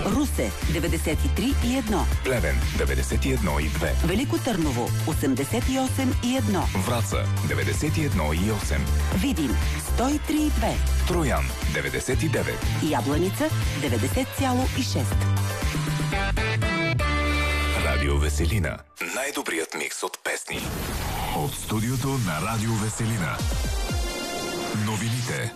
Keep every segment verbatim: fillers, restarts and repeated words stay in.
Русе деветдесет и три и едно. Плевен деветдесет и едно и две. Велико Търново осемдесет и осем и едно. Враца деветдесет и едно и осем. Видин сто и три и две. Троян деветдесет и девет. Ябланица деветдесет цяло и шест. Радио Веселина. Най-добрият микс от песни. От студиото на Радио Веселина. Новините.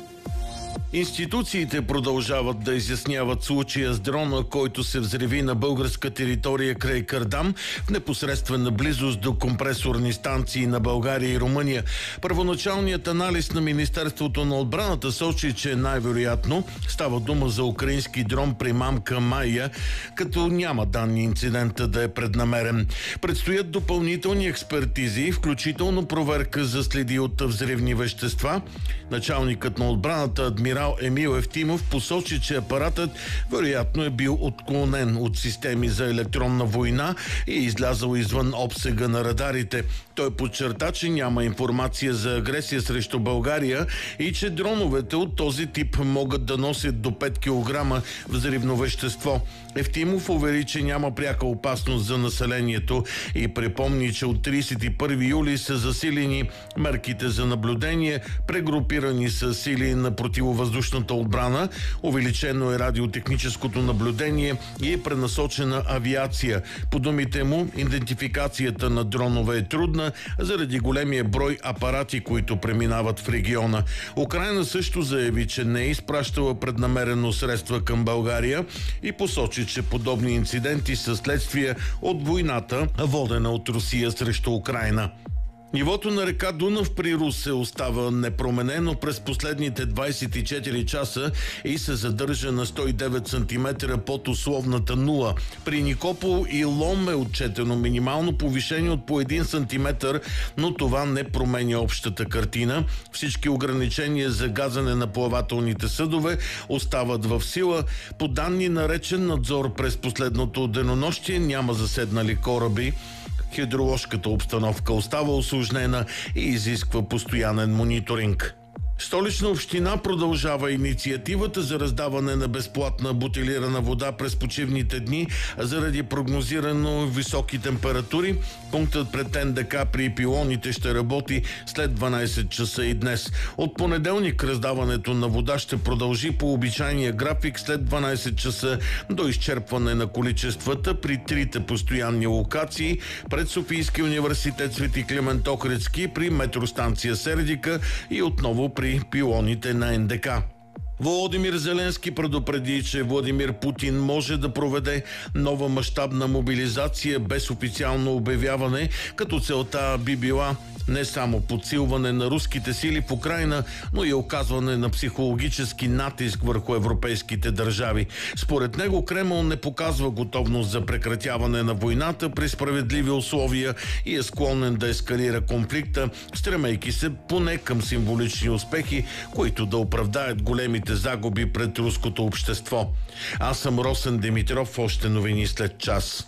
Институциите продължават да изясняват случая с дрона, който се взриви на българска територия край Кардам в непосредствена близост до компресорни станции на България и Румъния. Първоначалният анализ на Министерството на отбраната сочи, че най-вероятно става дума за украински дрон при мамка Майя, като няма данни инцидента да е преднамерен. Предстоят допълнителни експертизи, включително проверка за следи от взривни вещества. Началникът на отбраната адмирал Емил Евтимов посочи, че апаратът вероятно е бил отклонен от системи за електронна война и е излязъл извън обсега на радарите. Той подчерта, че няма информация за агресия срещу България и че дроновете от този тип могат да носят до пет килограма взривно вещество. Евтимов увери, че няма пряка опасност за населението и припомни, че от тридесет и първи юли са засилени мерките за наблюдение, прегрупирани са сили на противовъздушната отбрана, увеличено е радиотехническото наблюдение и е пренасочена авиация. По думите му, идентификацията на дронове е трудна заради големия брой апарати, които преминават в региона. Украйна също заяви, че не е изпращала преднамерено средства към България и посочи, че подобни инциденти са следствие от войната, водена от Русия срещу Украйна. Нивото на река Дунав при Русе остава непроменено през последните двадесет и четири часа и се задържа на сто и девет сантиметра под условната нула. При Никопол и Лом е отчетено минимално повишение от по един сантиметър, но това не променя общата картина. Всички ограничения за газане на плавателните съдове остават в сила. По данни на речен надзор през последното денонощие няма заседнали кораби. Хидроложката обстановка остава усложнена и изисква постоянен мониторинг. Столична община продължава инициативата за раздаване на безплатна бутилирана вода през почивните дни заради прогнозирано високи температури. Пунктът пред Ен Де Ка при пилоните ще работи след дванадесет часа и днес. От понеделник раздаването на вода ще продължи по обичайния график след дванадесет часа до изчерпване на количествата при трите постоянни локации пред Софийския университет Свети Климент Охридски, при метростанция Сердика и отново при при пилоните на Ен Де Ка. Володимир Зеленски предупреди, че Владимир Путин може да проведе нова мащабна мобилизация без официално обявяване, като целта би била не само подсилване на руските сили в Украйна, но и оказване на психологически натиск върху европейските държави. Според него Кремъл не показва готовност за прекратяване на войната при справедливи условия и е склонен да ескалира конфликта, стремейки се поне към символични успехи, които да оправдаят големите загуби пред руското общество. Аз съм Росен Димитров, още новини след час.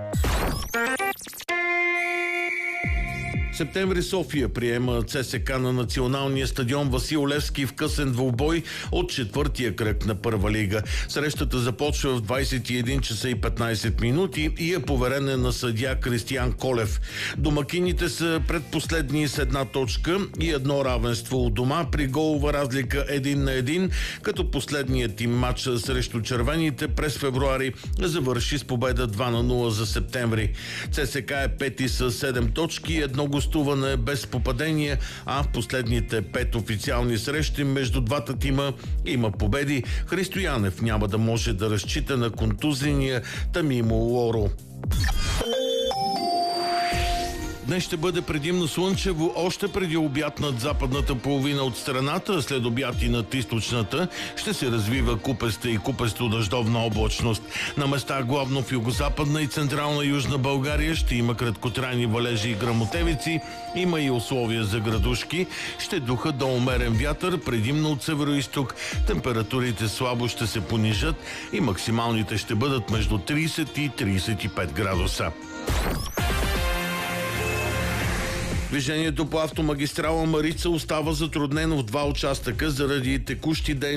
Септември София приема Це Ес Ка на националния стадион Васил Левски в късен двубой от четвъртия кръг на първа лига. Срещата започва в двадесет и един часа и петнадесет минути и е поверена на съдия Кристиян Колев. Домакините са предпоследни с една точка и едно равенство у дома при голова разлика един на един, като последният им матч срещу червените през февруари завърши с победа два на нула за септември. Це Ес Ка е пети с седем точки и едно гостуване без попадение, а в последните пет официални срещи между двата тима има победи. Христо Янев няма да може да разчита на контузения Тамимо Лоро. Днес ще бъде предимно слънчево, още преди обяд над западната половина от страната, след обяд и над източната ще се развива купеста и купесто-дъждовна облачност. На места главно в югозападна и централна южна България ще има краткотрайни валежи и гръмотевици, има и условия за градушки, ще духа до умерен вятър, предимно от североизток, температурите слабо ще се понижат и максималните ще бъдат между тридесет и тридесет и пет градуса. Движението по автомагистрала Марица остава затруднено в два участъка заради текущи дейности